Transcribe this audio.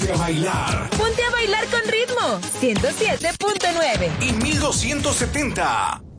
Ponte a bailar. Ponte a bailar con ritmo. 107.9 y 1270.